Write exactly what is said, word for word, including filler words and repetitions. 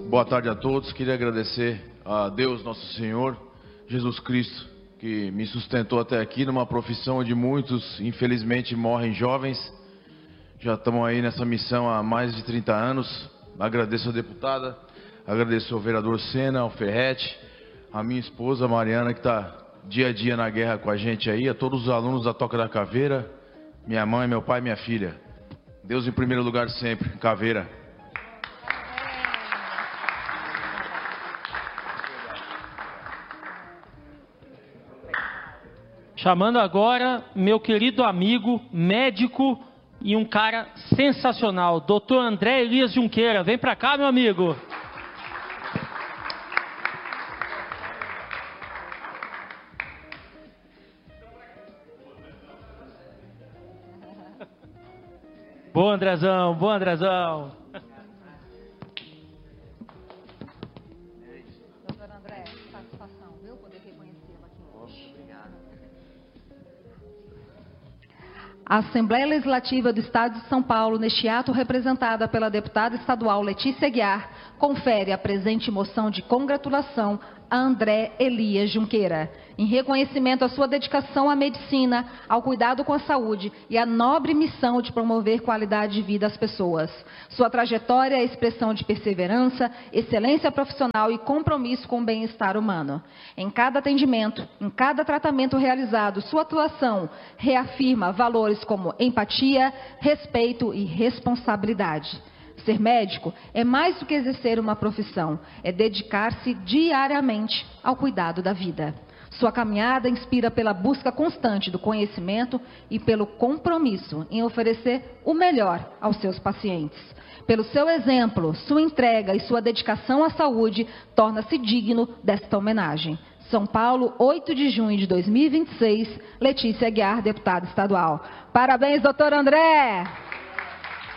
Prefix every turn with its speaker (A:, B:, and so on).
A: Boa tarde a todos. Queria agradecer a Deus, nosso Senhor, Jesus Cristo, que me sustentou até aqui numa profissão onde muitos, infelizmente, morrem jovens. Já estamos aí nessa missão há mais de trinta anos. Agradeço a deputada, agradeço ao vereador Sena, ao Ferretti, a minha esposa Mariana, que está dia a dia na guerra com a gente aí, a todos os alunos da Toca da Caveira, minha mãe, meu pai e minha filha. Deus em primeiro lugar sempre, Caveira.
B: Chamando agora meu querido amigo, médico e um cara sensacional, doutor André Elias Junqueira. Vem pra cá, meu amigo. Boa, Andrezão, boa, Andrezão.
C: Doutor André, satisfação, viu? Poder reconhecê-lo aqui hoje. Obrigado. A Assembleia Legislativa do Estado de São Paulo, neste ato representada pela deputada estadual Letícia Aguiar, confere a presente moção de congratulação a André Elias Junqueira, em reconhecimento à sua dedicação à medicina, ao cuidado com a saúde e à nobre missão de promover qualidade de vida às pessoas. Sua trajetória é a expressão de perseverança, excelência profissional e compromisso com o bem-estar humano. Em cada atendimento, em cada tratamento realizado, sua atuação reafirma valores como empatia, respeito e responsabilidade. Ser médico é mais do que exercer uma profissão, é dedicar-se diariamente ao cuidado da vida. Sua caminhada inspira pela busca constante do conhecimento e pelo compromisso em oferecer o melhor aos seus pacientes. Pelo seu exemplo, sua entrega e sua dedicação à saúde, torna-se digno desta homenagem. São Paulo, oito de junho de dois mil e vinte e seis, Letícia Aguiar, deputada estadual. Parabéns, doutor André!